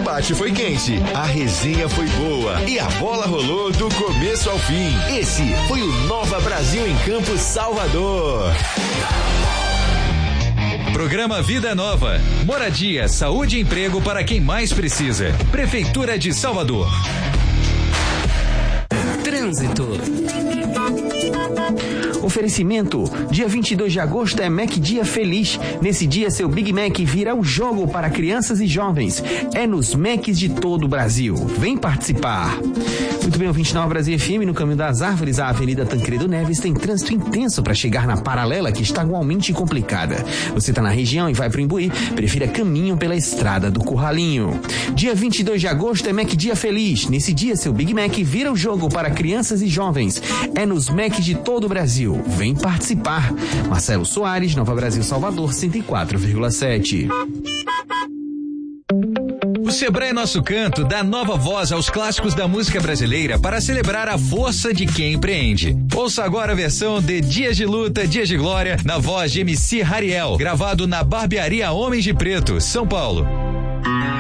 debate foi quente, a resenha foi boa e a bola rolou do começo ao fim. Esse foi o Nova Brasil em Campo Salvador. Programa Vida Nova. Moradia, saúde e emprego para quem mais precisa. Prefeitura de Salvador. Trânsito. Oferecimento, dia 22 de agosto é Mac Dia Feliz. Nesse dia, seu Big Mac vira um jogo para crianças e jovens. É nos Macs de todo o Brasil. Vem participar. Muito bem, ouvinte Nova Brasil FM, no caminho das árvores, a Avenida Tancredo Neves tem trânsito intenso para chegar na paralela, que está igualmente complicada. Você está na região e vai para o Imbuí, prefira caminho pela estrada do Curralinho. Dia 22 de agosto é Mac Dia Feliz. Nesse dia, seu Big Mac vira um jogo para crianças e jovens. É nos Macs de todo o Brasil. Vem participar. Marcelo Soares, Nova Brasil Salvador, 104,7. O Sebrae Nosso Canto dá nova voz aos clássicos da música brasileira para celebrar a força de quem empreende. Ouça agora a versão de Dias de Luta, Dias de Glória, na voz de MC Hariel, gravado na Barbearia Homens de Preto, São Paulo.